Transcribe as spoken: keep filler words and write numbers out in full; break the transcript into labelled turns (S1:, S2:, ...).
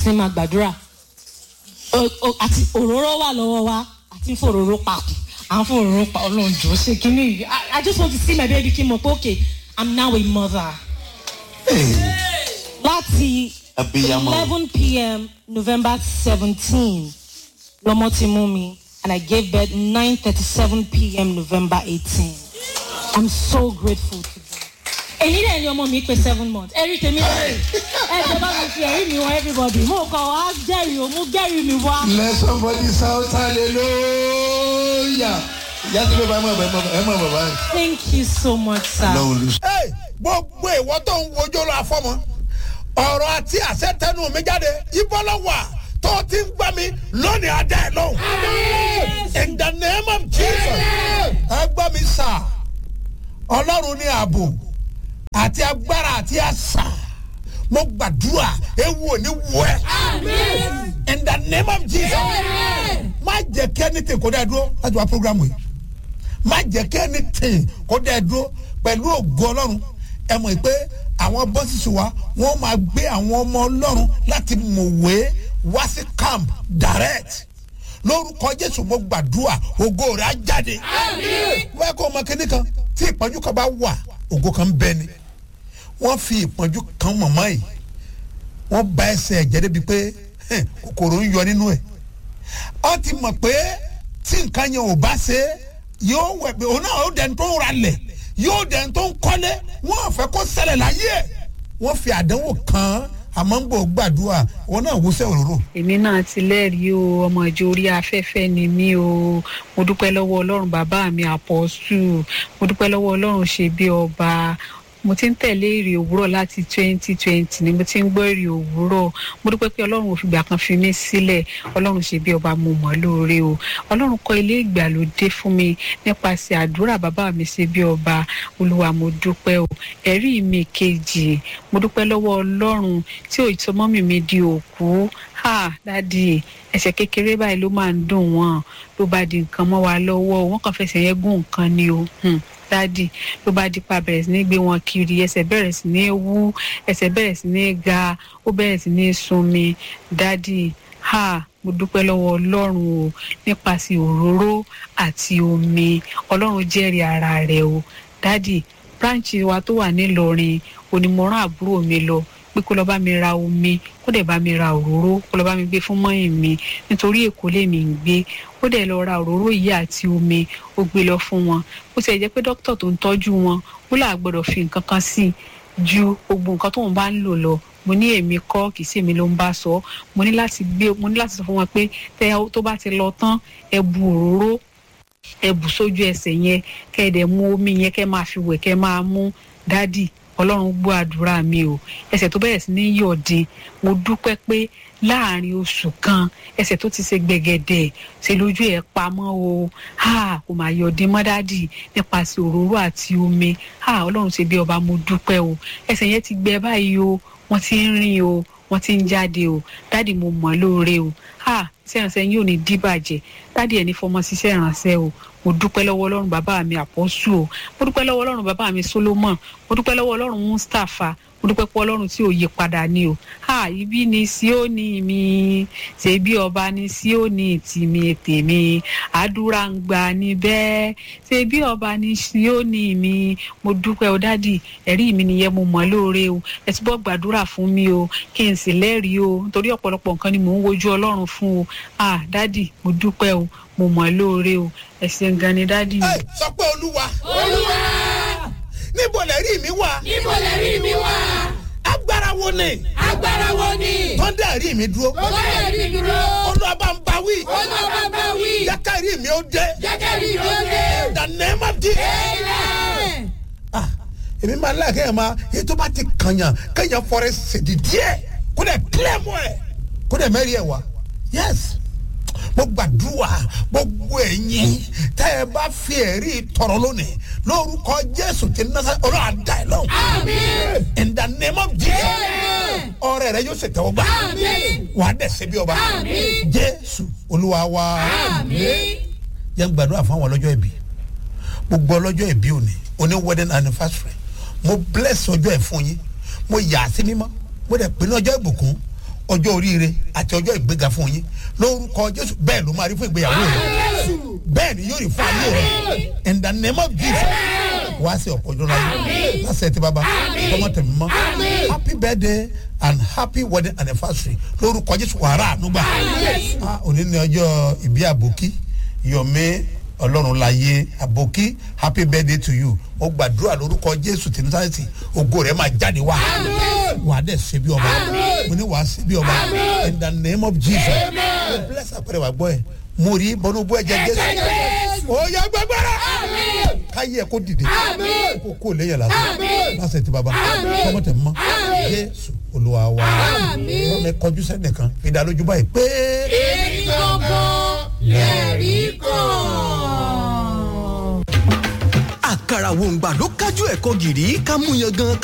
S1: tí máa gbàdúrà àti òróró wà lọ́wọ́ wa àti fòróró papọ̀ à ń fòróró pa Ọlọ́run jọ̀ọ́ ṣe kíní. I just want to see my baby kí mo pé okay I'm now a mother. Láti eleven p.m. November seventeenth lọ́mọ ti mú mi and I gave birth nine thirty-seven p.m. November eighteenth. I'm so grateful to them. Èyí dẹ̀ ni ọmọ mi pé seven months. Ẹ̀rí tèmi lẹ́yìn. Ẹ jẹ́ bá mi fi ẹ̀rí mi wọ everybody. Mo kàn wá jẹ́rìí o, mo jẹ́rìí mi wá.
S2: Let somebody shout hallelujah. Ìyá tí ló bá mọ̀ ẹ̀ mọ̀ bàbá yìí.
S1: Thank you so much, sir.
S3: Gbogbo ìwọ tó ń wojú lọ afọ́mọ. Ọ̀rọ̀ àti àṣẹ tẹnu mi jáde. Ibo ló wà tó ti ń gbà mí lónìí adá ẹ̀ lọ́hùn. In the name of Jesus. Ẹ gbọ́ mi sà. Ọlọ́run ní ààbò àti agbára àti àṣà. Mo gbàdúrà ewu ò ní wọ ẹ́. In the name of Jesus. Má jẹ́ kí anything kó dẹ́ dúró láti wá programu yìí. Má jẹ́ kí anything kó dẹ́ dúró pẹ̀lú ògo Ọlọ́run. Ẹ mọ̀ pé àwọn bọ́sìsì wa wọ́n máa gbé àwọn ọmọ Ọlọ́run láti mọ̀wé wá sí camp direct. Lórúkọ Jésù mo gbàdúrà ògo rẹ̀ á jáde. Wọ́n kọ́ ọmọ kìnìún kan tí ìpọ́njú kan bá wà ògo kan bẹ ni. Wọ́n fi ìpọ́njú kan mọ̀mọ́ yìí. Wọ́n bá ẹsẹ̀ ẹ̀jẹ̀ débi pé kòkòrò ń yọ nínú ẹ̀. Wọ́n ti mọ̀ pé tí nǹkan yẹn ò bá ṣe yóò wẹ̀ pé òun náà ó dẹ̀ tó ń ralẹ̀ yóò dẹ̀ tó ń kọ́lé wọ́n fẹ́ kó ṣẹlẹ̀ láyé ẹ̀. Wọ́n fi àdánwò kan àmọ́ ń bò gbàdúrà wọn náà wúṣẹ́ òróró.
S4: Èmi náà ti lẹ́rìí o ọmọ ìjọ orí afẹ́fẹ́ ni mí o mo dúpẹ́ lọ́wọ́ Ọlọ́run bàbá mi àpọ́sù mo dúpẹ́ lọ́wọ́ Ọlọ́run ṣe bí ọba mo ti ń tẹ̀lé èrè òwúrọ̀ láti twenty twenty ni mo ti ń gbọ́ èrè òwúrọ̀ mo dúpẹ́ pé Ọlọ́run ò fìgbà kan fi mí sílẹ̀ Ọlọ́run ṣe bí ọba mo mọ̀ lóore o Ọlọ́run kọ́ ilé ìgbàlódé fún mi nípasẹ̀ àdúrà bàbá mi ṣe bí ọba Olúwa mo dúpẹ́ o ẹ̀rí mi kejì mo dúpẹ́ lọ́wọ́ Ọlọ́run tí ò ìtọ́ mọ́mì mi di òkú ha dádì ẹsẹ̀ kékeré báyìí ló máa ń dùn wọ́n ló bá di nǹkan mọ́ wa lọ́wọ́ wọ́n kàn fẹsẹ̀ yẹn gún nǹkan ni o dádì ló bá dípa bẹ̀rẹ̀ sí ní gbé wọn kiri ẹsẹ̀ bẹ̀rẹ̀ sí ní wú ẹsẹ̀ bẹ̀rẹ̀ sí ní ga ó bẹ̀rẹ̀ sí ní sunmi dádì ha mo dúpẹ́ lọ́wọ́ Ọlọ́run o nípasẹ̀ òróró àti omi Ọlọ́run jẹ́rìí ara rẹ̀ o dádì branch wa tó wà nílọrin onímọ̀ràn àbúrò mi lọ pé kó lọ bá mi ra omi kó dẹ̀ bá mi ra òróró kó lọ bá mi gbé fún mọ́yìn mi nítorí Èkó lèmi ń gbé ó dẹ̀ lọ ra òróró yìí àti omi ó gbé lọ fún wọn ó ti ẹ̀ jẹ́ pé dókítà tó ń tọ́jú wọn ó là gbọ́dọ̀ fi nǹkan kan sí ju gbogbo nǹkan tóun bá ń lò lọ mo ní èmi kọ́ kìí sí èmi ló ń bá sọ mo ní láti gbé mo ní láti sọ fún wọn pé tẹ tó bá ti lọ tán ẹ bu òróró ẹ bù sójú ẹsẹ̀ yẹn kẹ́ ẹ dẹ̀ mú omi yẹn kẹ́ máa fi wẹ̀ kẹ́ máa mú dádì Ọlọ́run gbọ́ àdúrà mi o ẹsẹ̀ tó bẹ̀rẹ̀ sí ní yọ̀dín mo dúpẹ́ pé láàrin oṣù kan ẹsẹ̀ tó ti ṣe gbẹ̀gẹ̀dẹ̀ ṣe lójú ẹ̀ pamọ́ o ha kò máa yọ̀dín mọ́ dádì nípasẹ̀ òróró àti omi ha Ọlọ́run ṣe bí ọba mo dúpẹ́ o ẹsẹ̀ yẹn ti gbẹ báyìí o wọ́n ti ń rìn o wọ́n ti ń jáde o dádì mo mọ̀ lóore o ha iṣẹ́ ìrànṣẹ́ yín ò ní díbàjẹ́ dádì ẹ̀ ní fọmọ ṣiṣẹ́ ìrànṣẹ́ o mo dúpẹ́ lọ́wọ́ Ọlọ́run bàbá mi àpọ́sù o mo dúpẹ́ lọ́wọ́ Ọlọ́run bàbá mi Solomon mo dúpẹ́ lọ́wọ́ Ọlọ́run Mustapha mo dúpẹ́ pé Ọlọ́run tí ò yí padà ni o ha ibi ni Síónì mi ṣe bí ọba ni Síónì tìmí tèmi àdúrà ń gbà níbẹ̀ ṣe bí ọba ni Síónì mi mo dúpẹ́ o dádì ẹ̀rí mi nìyẹn mo mọ̀ lóore o ẹ ti bọ́ gbàdúrà fún mi o kí n sì lẹ́rìí o nítorí ọ̀pọ̀lọpọ̀ nǹkan ni mò ń wojú Ọlọ́run fún o ah dádì mo dúpẹ́ o mo mọ̀ lóore o ẹ ṣeun gan ni dádì.
S3: ẹ sọ pé Olúwa
S5: Olúwa
S3: níbo lẹ rí mi wá
S5: níbo lẹ rí mi wá
S3: agbára wo ni
S5: agbára wo ni
S3: tó ń dá rí mi dúró
S5: tó ń dá rí mi dúró
S3: Olúwa bá ń bá wí
S5: Olúwa bá ń bá wí
S3: jẹ́ ká rí mi ó dé
S5: jẹ́ ká rí mi ó dé
S3: the name of Jesus.
S5: amen.
S3: ah èmi máa ń láì kéèyàn máa èyí tó bá ti kànyàn kéèyàn fọrẹ ṣèdí díẹ̀ kó dẹ̀ kílẹ̀ mọ́ ẹ̀ kó dẹ̀ mẹ́rin ẹ̀ wá yes mo gbàdúrà gbogbo ẹ̀yin tẹ́ ẹ bá fi ẹ̀rí tọrọ lónìí lórúkọ Jésù ti nasa ọ̀rọ̀ àdá ẹ̀ lọ́wọ́.
S5: Àmín.
S3: In the name of Jesus.
S5: Amen.
S3: ọ̀rẹ́ rẹ yóò ṣe tẹ́wọ́ gbà.
S5: Àmín.
S3: wà á dẹ̀ ṣe bí ọba.
S5: Àmín.
S3: Jésù Olúwa wa.
S5: Àmín.
S3: yẹn ń gbàdúrà fún àwọn ọlọ́jọ́ ìbí gbogbo ọlọ́jọ́ ìbí òní oní wedding anniversary mo bless ọjọ́ ẹ̀ fún yín mo yà á sí mímọ́ mo dẹ̀ pinnu ọjọ́ ìbùkún ọjọ́ oríire àti ọjọ́ ìgbéga fún yín lórúkọ jésù bẹ́ẹ̀ ló máa rí fún ìgbéyàwó rẹ bẹ́ẹ̀ ni yóò rí fún ayé rẹ in the name of jesus wá sí ọ̀pọ̀ ìjọba yìí lásẹ̀ tí bàbá ọmọ tẹ̀mí mọ́ happy birthday and happy wedding anniversary lórúkọ jésù wàrà ànúgbà òní ní ọjọ́ ìbí àbòkí yomi ọlọ́run láyé àbòkí happy birthday to you ó gbàdúrà lórúkọ jésù tìǹtàìtì ògo rẹ̀ máa jáde wá wà á dẹ̀ ṣe bí ọba mo ní wà á ṣe bí ọba in the name of jesus bless àpẹẹrẹ wà gbọ́ ẹ̀ mo rí bọ́núbú ẹ̀jẹ̀ jésù ó yẹ gbẹgbẹrẹ káyé ẹ̀ kó dìde kó kó lẹ́yìn lásán lásẹ̀ tí baba ọmọ tẹ̀ mọ́ jésù olúwa wa wọ́n mi kọjú sẹ́nìkan ìdálójú báyìí pé.
S5: èyí gbọ̀ngàn lẹ́rìí kan.
S6: àkàrà wòǹgbà ló kájú ẹ̀kọ́ gìrì ká mú yan gan.